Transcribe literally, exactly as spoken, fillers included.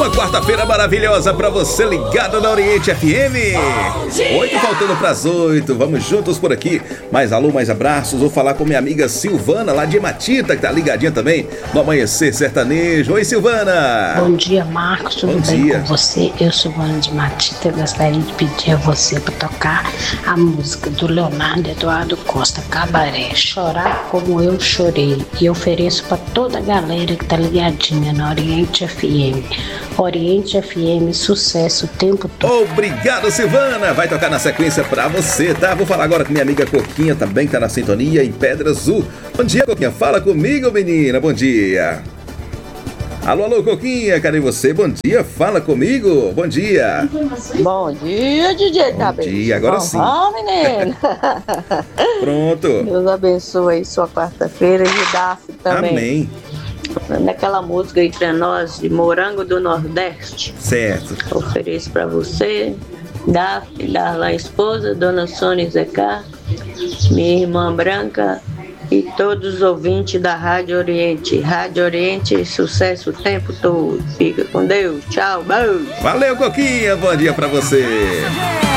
Uma quarta-feira maravilhosa pra você ligado na Oriente F M. Oito faltando pras oito. Vamos juntos por aqui. Mais alô, mais abraços. Vou falar com minha amiga Silvana, lá de Matita, que tá ligadinha também no Amanhecer Sertanejo. Oi, Silvana. Bom dia, Marcos. Tudo Bom bem dia com você? Eu sou Silvana de Matita. Eu gostaria de pedir a você para tocar a música do Leonardo Eduardo Costa, Cabaré, Chorar Como Eu Chorei. E ofereço para toda a galera que tá ligadinha na Oriente F M. Oriente F M, sucesso o tempo todo. Obrigado, Silvana. Vai tocar na sequência pra você, tá? Vou falar agora com minha amiga Coquinha, também que tá na sintonia em Pedra Azul. Bom dia, Coquinha. Fala comigo, menina. Bom dia. Alô, alô, Coquinha. Cadê você? Bom dia. Fala comigo. Bom dia. Bom dia, D J Bom Cabeça. dia. Agora sim. Ó, menino. Pronto. Deus abençoe aí sua quarta-feira e Dafi também. Amém. Naquela música aí pra nós de Morango do Nordeste. Certo. Ofereço pra você, Dafi, Darlan esposa, Dona Sônia Zecar, minha irmã Branca e todos os ouvintes da Rádio Oriente. Rádio Oriente, sucesso o tempo todo. Fica com Deus. Tchau, beijo. Valeu, Coquinha. Bom dia pra você.